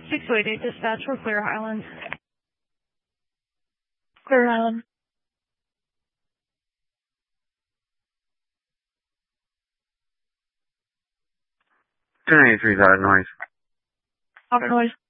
688 dispatch for Clear Highland. Clear Highland. 293 is out of noise. Out of noise.